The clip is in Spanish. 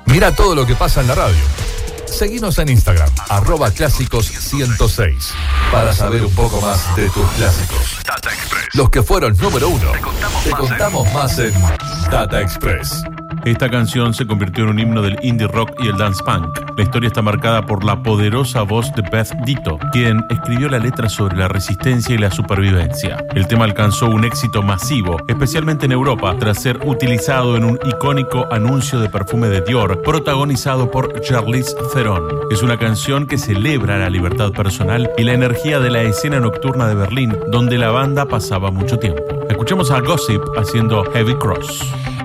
Mira todo lo que pasa en la radio. Seguinos en Instagram, @clásicos106, para saber un poco más de tus clásicos. Data Express. Los que fueron número 1. Te contamos más en Data Express. Esta canción se convirtió en un himno del indie rock y el dance punk. La historia está marcada por la poderosa voz de Beth Ditto, quien escribió la letra sobre la resistencia y la supervivencia. El tema alcanzó un éxito masivo, especialmente en Europa, tras ser utilizado en un icónico anuncio de perfume de Dior, protagonizado por Charlize Theron. Es una canción que celebra la libertad personal y la energía de la escena nocturna de Berlín, donde la banda pasaba mucho tiempo. Escuchemos a Gossip haciendo Heavy Cross.